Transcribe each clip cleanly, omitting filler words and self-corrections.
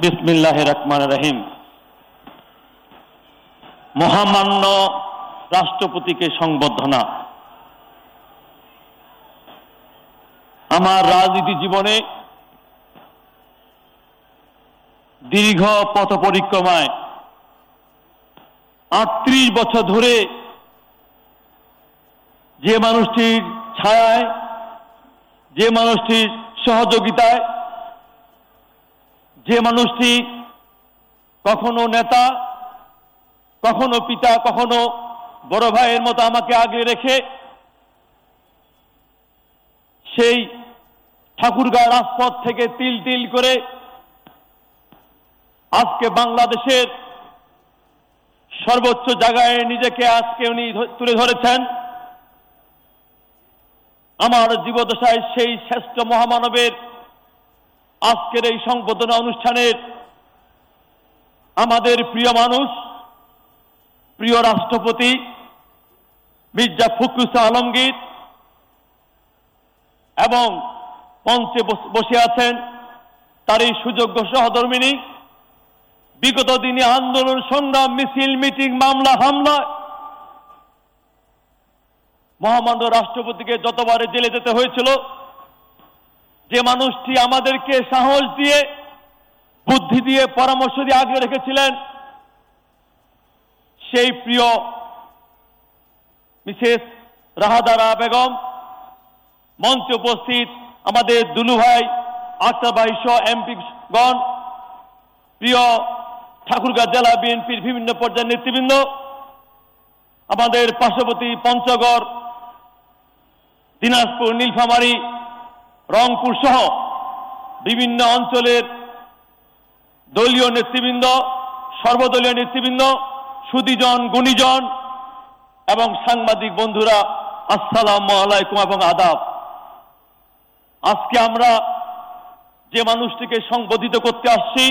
বিসমিল্লাহির রহমানির রহিম। মহামান্য রাষ্ট্রপতিকে সংবর্ধনা। আমার রাজনীতি জীবনে দীর্ঘ পথ পরিক্রমায় ৩৮ বছর ধরে যে মানুষটির ছায়ায়, যে মানুষটির সহযোগিতায়, যে মানুষটি কখনো নেতা, কখনো পিতা, কখনো বড় ভাইয়ের মতো আমাকে আগে রেখে সেই ঠাকুরগাঁও রাজপথ থেকে তিল তিল করে আজকে বাংলাদেশের সর্বোচ্চ জায়গায় নিজেকে আজকে উনি তুলে ধরেছেন। আমার জীবদ্দশায় সেই শ্রেষ্ঠ মহামানবের আজকের এই সংবর্ধনা অনুষ্ঠানের আমাদের প্রিয় মানুষ, প্রিয় রাষ্ট্রপতি মির্জা ফখরুল আলমগীর এবং মঞ্চে বসে আছেন তার এই সুযোগ্য সহধর্মিণী, বিগত দিনে আন্দোলন, সংগ্রাম, মিছিল, মিটিং, মামলা, হামলা মহামান্য রাষ্ট্রপতিকে যতবারে জেলে যেতে হয়েছিল, যে মানুষটি আমাদেরকে সাহস দিয়ে, বুদ্ধি দিয়ে, পরামর্শ দিয়ে আগে রেখেছিলেন, সেই প্রিয় মিসেস রাহাদারা বেগম, মঞ্চে উপস্থিত আমাদের দুলু ভাই, আক্তার ভাই সহ এমপিগণ, প্রিয় ঠাকুরগাঁও জেলা বিএনপির বিভিন্ন পর্যায়ের নেতৃবৃন্দ, আমাদের পার্শ্ববর্তী পঞ্চগড়, দিনাজপুর, নীলফামারী, রংপুর সহ বিভিন্ন অঞ্চলের দলীয় নেতৃবৃন্দ, সর্বদলীয় নেতৃবৃন্দ, সুধীজন, গুণীজন এবং সাংবাদিক বন্ধুরা, আসসালামু আলাইকুম এবং আদাব। আজকে আমরা যে মানুষটিকে সংবোধিত করতে আসছি,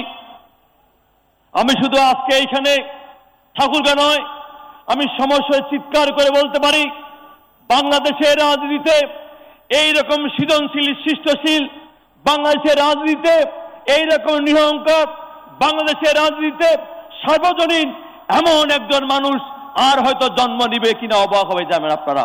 আমি শুধু আজকে এইখানে ঠাকুরগাঁও নয়, আমি সমস্যায় চিৎকার করে বলতে পারি, বাংলাদেশের রাজনীতিতে এইরকম সৃজনশীল, সৃষ্টশীল বাংলাদেশের রাজনীতিতে, এইরকম নিরহংকার বাংলাদেশের রাজনীতিতে সার্বজনীন এমন একজন মানুষ আর হয়তো জন্ম নিবে কিনা অবাক হয়ে যাবেন আপনারা।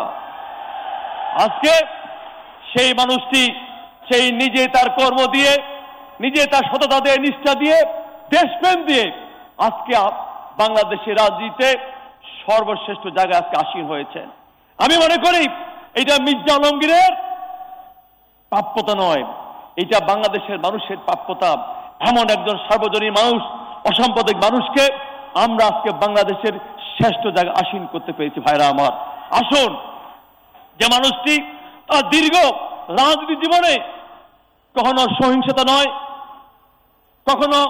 আজকে সেই মানুষটি সেই নিজে তার কর্ম দিয়ে, নিজে তার সততা দিয়ে, নিষ্ঠা দিয়ে, দেশপ্রেম দিয়ে আজকে বাংলাদেশের রাজনীতিতে সর্বশ্রেষ্ঠ জায়গায় আজকে আসীন হয়েছে। আমি মনে করি এটা মির্জা আলমগীরের প্রাপ্যতা নয়, এটা বাংলাদেশের মানুষের প্রাপ্যতা। এমন একজন সার্বজনীন মানুষ, অসাম্প্রদায়িক মানুষকে আমরা আজকে বাংলাদেশের শ্রেষ্ঠ জায়গায় আসীন করতে পেরেছি। ভাইরা আমার, আসুন, যে মানুষটি তার দীর্ঘ রাজনীতি জীবনে কখনো সহিংসতা নয়, কখনো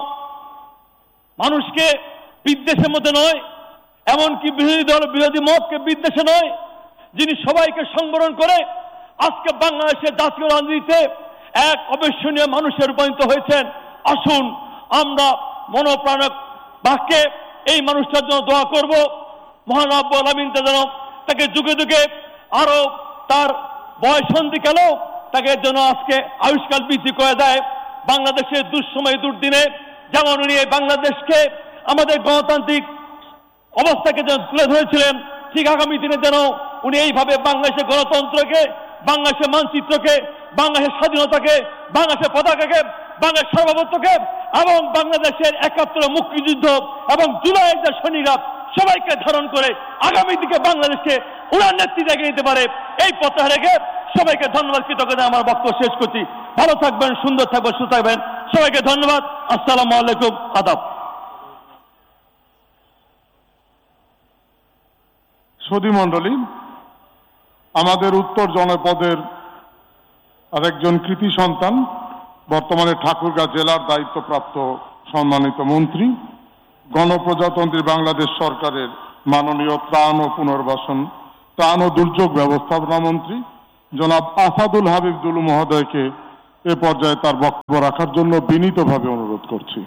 মানুষকে বিদ্বেষের মধ্যে নয়, এমনকি বিরোধী দল, বিরোধী মতকে বিদ্বেষে নয়, যিনি সবাইকে সংবরণ করে আজকে বাংলাদেশের জাতীয় রাজনীতিতে এক অবিস্মরণীয় মানুষে রূপান্তরিত হয়েছেন। আসুন আমরা মনোপ্রাণ বাক্যে এই মানুষটার জন্য দোয়া করব। মহান রব্বুল আলামিন যেন তাকে যুগে যুগে আরো তার বয়সন্ধিকালেও তাকে যেন আজকে আয়ুষ্কাল বৃদ্ধি করে দেয়। বাংলাদেশের দুঃসময়, দুর্দিনে যেমন উনি বাংলাদেশকে, আমাদের গণতান্ত্রিক অবস্থাকে যেন তুলে ধরেছিলেন, ঠিক আগামী দিনে যেন উনি এইভাবে বাংলাদেশের গণতন্ত্রকে, বাংলাদেশের মানচিত্রকে, বাংলাদেশের স্বাধীনতাকে, বাংলাদেশের পতাকাকে, বাংলাদেশের সার্বভৌমত্বকে এবং বাংলাদেশের ৭১ মুক্তিযুদ্ধ এবং জুলাইয়ের যে সৈনিকরা সবাইকে ধারণ করে আগামী দিকে বাংলাদেশকে উনার নেতৃত্বে এগিয়ে নিতে পারে, এই পথে রেখে সবাইকে ধন্যবাদ, কৃতজ্ঞতা আমার বক্তব্য শেষ করছি। ভালো থাকবেন, সুন্দর থাকবেন, সুস্থ থাকবেন। সবাইকে ধন্যবাদ। আসসালামু আলাইকুম, আদাব। সুধী মণ্ডলী, আমাদের উত্তর জনপদের আরেকজন কৃতি সন্তান, বর্তমানে ঠাকুরগাঁও জেলার দায়িত্বপ্রাপ্ত সম্মানিত মন্ত্রী, গণপ্রজাতন্ত্রী বাংলাদেশ সরকারের মাননীয় ত্রাণ ও পুনর্বাসন, ত্রাণ ও দুর্যোগ ব্যবস্থাপনা মন্ত্রী জনাব আসাদুল হাবিব দুলু মহোদয়কে এ পর্যায়ে তার বক্তব্য রাখার জন্য বিনীতভাবে অনুরোধ করছি।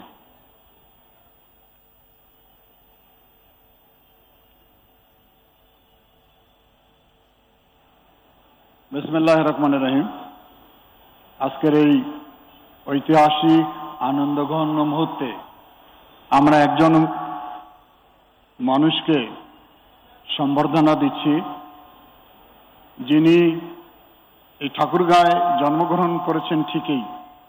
বিসমিল্লাহির রহমানির রহিম। আজকের এই ঐতিহাসিক আনন্দঘন মুহূর্তে আমরা একজন মানুষকে সম্বর্ধনা দিচ্ছি, যিনি এই ঠাকুরগাঁয়ে জন্মগ্রহণ করেছেন ঠিকই,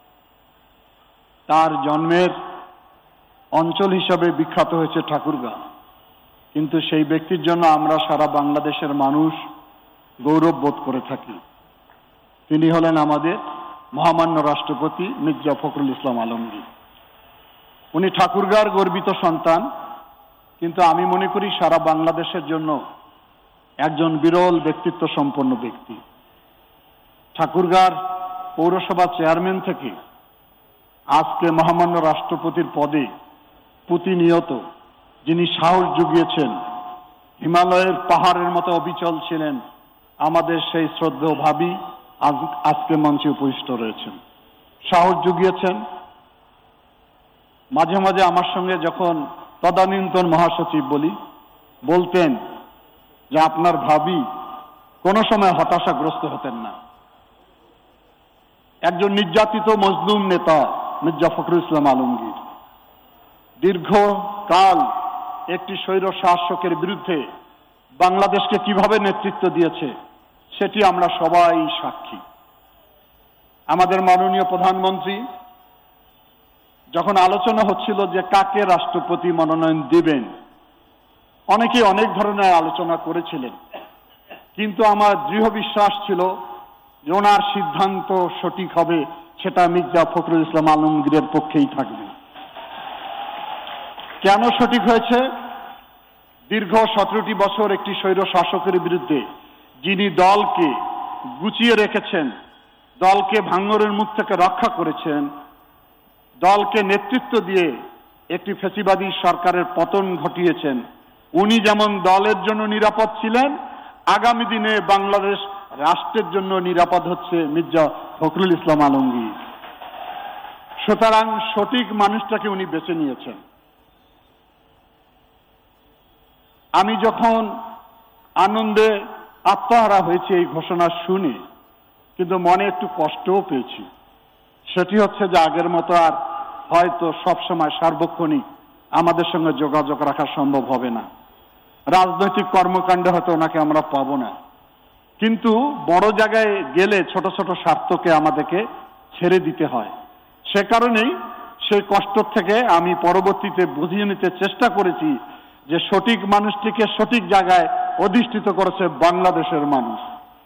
তার জন্মের অঞ্চল হিসাবে বিখ্যাত হয়েছে ঠাকুরগাঁ, কিন্তু সেই ব্যক্তির জন্য আমরা সারা বাংলাদেশের মানুষ গৌরব বোধ করে থাকি। তিনি হলেন আমাদের মহামান্য রাষ্ট্রপতি মির্জা ফখরুল ইসলাম আলমগীর। উনি ঠাকুরগাঁর গর্বিত সন্তান, কিন্তু আমি মনে করি সারা বাংলাদেশের জন্য একজন বিরল ব্যক্তিত্ব সম্পন্ন ব্যক্তি। ঠাকুরগাঁর পৌরসভা চেয়ারম্যান থেকে আজকে মহামান্য রাষ্ট্রপতির পদে প্রতিনিয়ত যিনি সাহস জুগিয়েছেন, হিমালয়ের পাহাড়ের মতো অবিচল ছিলেন, আমাদের সেই শ্রদ্ধেয় ভাবি আজকে মঞ্চে উপবিষ্ট রয়েছেন। সাহস জুগিয়েছেন। মাঝে মাঝে আমার সঙ্গে যখন তদানীন্তন মহাসচিব বলতেন যে আপনার ভাবি কোনো সময় হতাশাগ্রস্ত হতেন না। একজন নির্যাতিত মজলুম নেতা মির্জা ফখরুল ইসলাম আলমগীর দীর্ঘকাল একটি স্বৈর শাসকের বিরুদ্ধে বাংলাদেশকে কিভাবে নেতৃত্ব দিয়েছে সেটি আমরা সবাই সাক্ষী। আমাদের মাননীয় প্রধানমন্ত্রী যখন আলোচনা হচ্ছিল যে কাকে রাষ্ট্রপতি মনোনয়ন দিবেন, অনেকে অনেক ধরনের আলোচনা করেছিলেন, কিন্তু আমার দৃঢ় বিশ্বাস ছিল যে ওনার সিদ্ধান্ত সঠিক হবে, সেটা মির্জা ফখরুল ইসলাম আলমগীরের পক্ষেই থাকবে। কেন সঠিক হয়েছে? দীর্ঘ 17টি বছর একটি স্বৈর শাসকের বিরুদ্ধে যিনি দলকে গুছিয়ে রেখেছেন, দলকে ভাঙরের মুখ থেকে রক্ষা করেছেন, দলকে নেতৃত্ব দিয়ে একটি ফ্যাসিবাদী সরকারের পতন ঘটিয়েছেন, উনি যেমন দলের জন্য নিরাপদ ছিলেন, আগামী দিনে বাংলাদেশ রাষ্ট্রের জন্য নিরাপদ হচ্ছে মির্জা ফখরুল ইসলাম আলমগীর। সুতরাং সঠিক মানুষটাকে উনি বেছে নিয়েছেন। আমি যখন আনন্দে আত্মহারা হয়েছে এই ঘোষণা শুনে, কিন্তু মনে একটু কষ্টও পেয়েছি। সেটি হচ্ছে যে আগের মতো আর হয়তো সবসময় সার্বক্ষণিক আমাদের সঙ্গে যোগাযোগ রাখা সম্ভব হবে না, রাজনৈতিক কর্মকাণ্ডে হয়তো ওনাকে আমরা পাবো না, কিন্তু বড় জায়গায় গেলে ছোট ছোট স্বার্থকে আমাদেরকে ছেড়ে দিতে হয়। সে কারণেই সেই কষ্ট থেকে আমি পরবর্তীতে বুঝিয়ে নিতে চেষ্টা করেছি যে সঠিক মানুষটিকে সঠিক জায়গায় অধিষ্ঠিত করেছে বাংলাদেশের মানুষ।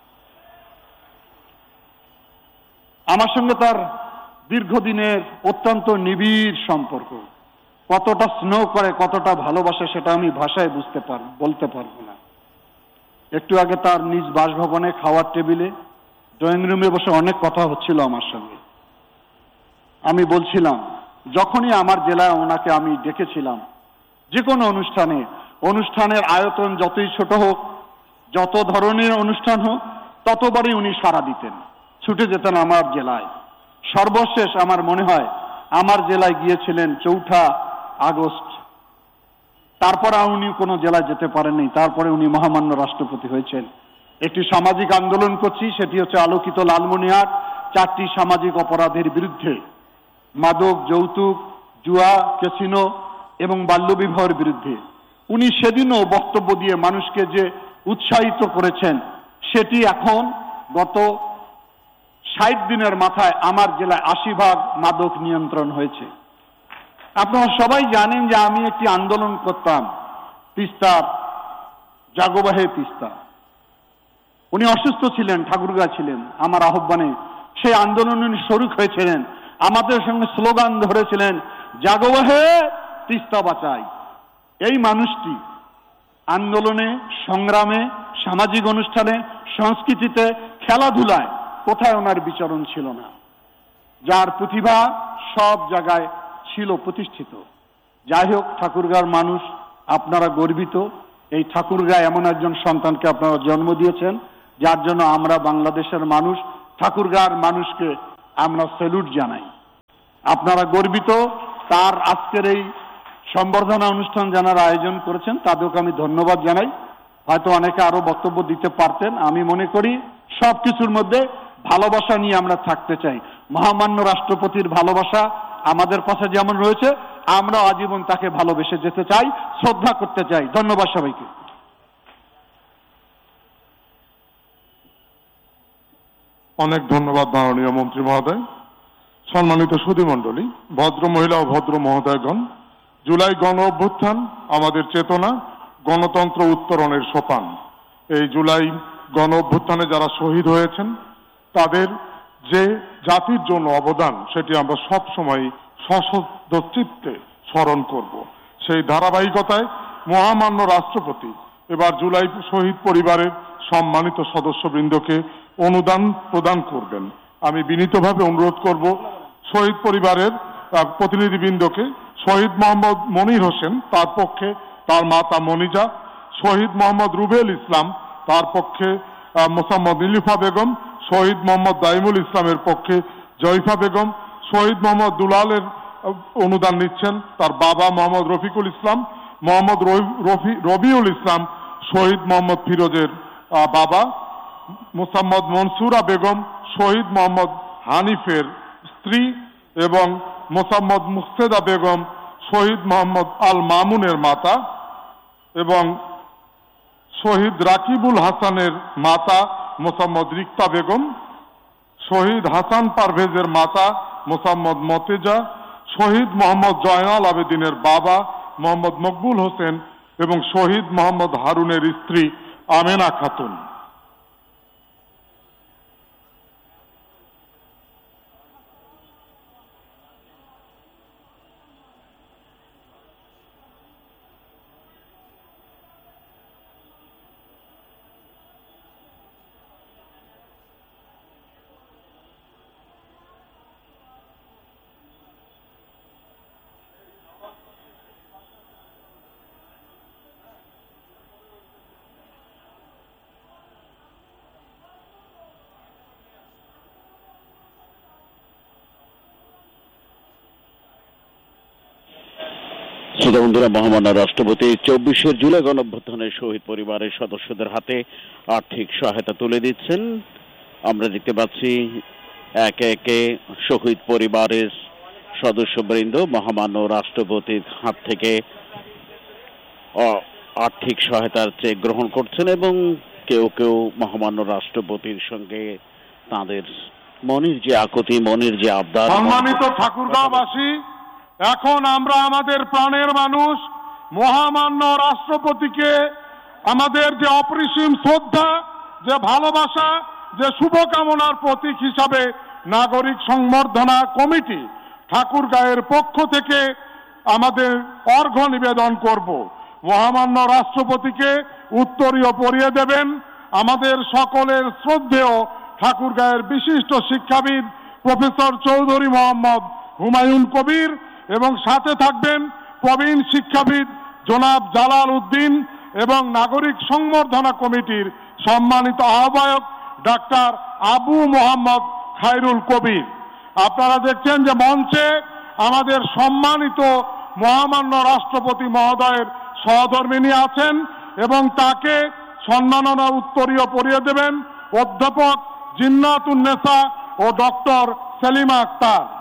আমার সঙ্গে তার দীর্ঘদিনের অত্যন্ত নিবিড় সম্পর্ক, কতটা স্নেহ করে, কতটা ভালোবাসে, সেটা আমি ভাষায় বলতে পারবো না। একটু আগে তার নিজ বাসভবনে খাওয়ার টেবিলে ড্রয়িং রুমে বসে অনেক কথা হচ্ছিল আমার সঙ্গে। আমি বলছিলাম, যখনই আমার জেলায় ওনাকে আমি ডেকেছিলাম যে কোনো অনুষ্ঠানের আয়তন যতই ছোট হোক, যত ধরনের অনুষ্ঠান হোক, ততবারই উনি সাড়া দিতেন, ছুটে যেতেন আমার জেলায়। সর্বশেষ আমার মনে হয় আমার জেলায় গিয়েছিলেন 4 আগস্ট। তারপর উনি কোনো জেলায় যেতে পারেননি। তারপরে উনি মহামান্য রাষ্ট্রপতি হয়েছেন। একটি সামাজিক আন্দোলন করছি, সেটি হচ্ছে আলোকিত লালমনিরহাট 4টি সামাজিক অপরাধের বিরুদ্ধে, মাদক, যৌতুক, জুয়া, ক্যাসিনো এবং বাল্যবিবাহের বিরুদ্ধে। উনি সেদিনও বক্তব্য দিয়ে মানুষকে যে উৎসাহিত করেছেন, সেটি এখন গত 60 দিনের মাথায় আমার জেলায় 80% মাদক নিয়ন্ত্রণ হয়েছে। আপনারা সবাই জানেন যে আমি একটি আন্দোলন করতাম তিস্তার, জাগোবাহে তিস্তা। উনি অসুস্থ ছিলেন, ঠাকুরগাঁ ছিলেন, আমার আহ্বানে সেই আন্দোলনে উনি শরিক হয়েছিলেন, আমাদের সঙ্গে স্লোগান ধরেছিলেন, জাগোবাহে তিস্তা বাঁচাই। এই মানুষটি আন্দোলনে, সংগ্রামে, সামাজিক অনুষ্ঠানে, সংস্কৃতিতে, খেলাধুলায় কোথায় ওনার বিচরণ ছিল না, যার প্রতিভা সব জায়গায় ছিল প্রতিষ্ঠিত। যাই হোক, ঠাকুরগাঁর মানুষ আপনারা গর্বিত। এই ঠাকুরগাঁ এমন একজন সন্তানকে আপনারা জন্ম দিয়েছেন, যার জন্য আমরা বাংলাদেশের মানুষ ঠাকুরগাঁর মানুষকে আমরা স্যালুট জানাই। আপনারা গর্বিত। তার আজকের এই সম্বর্ধনা অনুষ্ঠান যারা আয়োজন করেছেন তাদেরকে আমি ধন্যবাদ জানাই। হয়তো অনেকে আরো বক্তব্য দিতে পারতেন। আমি মনে করি সবকিছুর মধ্যে ভালোবাসা নিয়ে আমরা থাকতে চাই। মহামান্য রাষ্ট্রপতির ভালোবাসা আমাদের পাশে যেমন রয়েছে, আমরা আজীবন তাকে ভালোবেসে যেতে চাই, শ্রদ্ধা করতে চাই। ধন্যবাদ সবাইকে। অনেক ধন্যবাদ মাননীয় মন্ত্রী মহোদয়। সম্মানিত সুধীমণ্ডলী, ভদ্র মহিলা ও ভদ্র মহোদয়গণ, জুলাই গণ অভ্যুত্থান আমাদের চেতনা, গণতন্ত্র উত্তরণের সোপান। এই জুলাই গণ অভ্যুত্থানে যারা শহীদ হয়েছেন তাদের যে জাতির জন্য অবদান, সেটি আমরা সবসময় সশ্রদ্ধ চিত্তে স্মরণ করব। সেই ধারাবাহিকতায় মহামান্য রাষ্ট্রপতি এবার জুলাই শহীদ পরিবারের সম্মানিত সদস্যবৃন্দকে অনুদান প্রদান করবেন। আমি বিনীতভাবে অনুরোধ করব শহীদ পরিবারের প্রতিনিধিবৃন্দকে, শহীদ মোহাম্মদ মনির হোসেন তার পক্ষে তার মাতা মনিজা, শহীদ মোহাম্মদ রুবেল ইসলাম তার পক্ষে মোসাম্মদ নীলুফা বেগম, শহীদ মোহাম্মদ দাইমুল ইসলামের পক্ষে জয়ফা বেগম, শহীদ মোহাম্মদ দুলালের অনুদান নিচ্ছেন তার বাবা মোহাম্মদ রফিকুল ইসলাম, মোহাম্মদ রবিউল ইসলাম শহীদ মোহাম্মদ ফিরোজের বাবা, মোসাম্মদ মনসুরা বেগম শহীদ মোহাম্মদ হানিফের স্ত্রী এবং মোসাম্মদ মুক্তেদা বেগম শহীদ মোহাম্মদ আল মামুনের মাতা এবং শহীদ রাকিবুল হাসানের মাতা মোসাম্মদ রিক্তা বেগম, শহীদ হাসান পারভেজের মাতা মোসাম্মদ মতেজা, শহীদ মোহাম্মদ জয়নাল আবেদিনের বাবা মোহাম্মদ মকবুল হোসেন এবং শহীদ মোহাম্মদ হারুনের স্ত্রী আমেনা খাতুন। শ্রোতা বন্ধুরা, মহামান্য রাষ্ট্রপতি 24 জুলাই গণঅভ্যুত্থানের শহীদ পরিবারের সদস্যদের হাতে আর্থিক সহায়তা তুলে দিচ্ছেন। আমরা দেখতে পাচ্ছি একে একে শহীদ পরিবারের সদস্যবৃন্দ মহামান্য রাষ্ট্রপতির হাত থেকে আর্থিক সহায়তার চেক গ্রহণ করছেন এবং কেউ কেউ মহামান্য রাষ্ট্রপতির সঙ্গে তাদের মনের যে আকুতি, মনের যে আবদার। সম্মানিত ঠাকুরগাঁওবাসী, এখন আমরা আমাদের প্রাণের মানুষ মহামান্য রাষ্ট্রপতিকে আমাদের যে অপরিসীম শ্রদ্ধা, যে ভালোবাসা, যে শুভকামনার প্রতীক হিসাবে নাগরিক সংবর্ধনা কমিটি ঠাকুরগাঁয়ের পক্ষ থেকে আমাদের অর্ঘ্য নিবেদন করব। মহামান্য রাষ্ট্রপতিকে উত্তরীয় পরিয়ে দেবেন আমাদের সকলের শ্রদ্ধেয় ঠাকুরগাঁয়ের বিশিষ্ট শিক্ষাবিদ প্রফেসর চৌধুরী মোহাম্মদ হুমায়ুন কবির এবং সাথে থাকবেন প্রবীণ শিক্ষাবিদ জনাব জালাল উদ্দিন এবং নাগরিক সংবর্ধনা কমিটির সম্মানিত আহ্বায়ক ডাক্তার আবু মোহাম্মদ খায়রুল কবির। আপনারা দেখছেন যে মঞ্চে আমাদের সম্মানিত মহামান্য রাষ্ট্রপতি মহোদয়ের সহধর্মিণী আছেন এবং তাকে সম্মাননা উত্তরীয় পরিয়ে দেবেন অধ্যাপক জিন্নাতুন নেসা ও ডক্টর সেলিমা আক্তার।